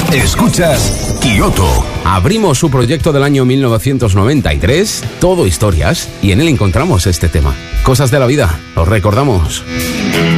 Escuchas Kyoto. Abrimos su proyecto del año 1993, Todo Historias, y en él encontramos este tema. Cosas de la vida, los recordamos.